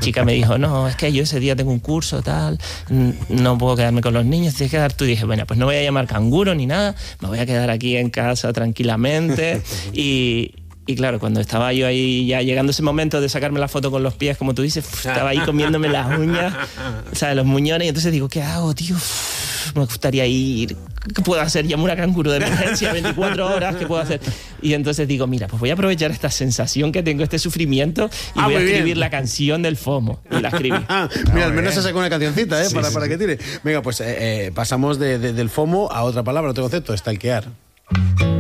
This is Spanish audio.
chica me dijo, no, es que yo ese día tengo un curso, tal, no puedo quedarme con los niños, tienes que quedar tú. Y dije, bueno, pues no voy a llamar canguro ni nada, me voy a quedar aquí en casa tranquilamente. Y claro, cuando estaba yo ahí ya llegando ese momento de sacarme la foto con los pies, como tú dices, estaba ahí comiéndome las uñas, o sea, los muñones, y entonces digo, ¿qué hago, tío? Me gustaría ir, ¿qué puedo hacer? Llamo una canguro de emergencia, 24 horas, ¿qué puedo hacer? Y entonces digo, mira, pues voy a aprovechar esta sensación que tengo, este sufrimiento, y voy a escribir la canción del FOMO. Y la escribí. Mira, al menos se sacó una cancioncita, ¿eh? Sí, para que tire. Venga, pues pasamos del FOMO a otra palabra, otro concepto, stalkear.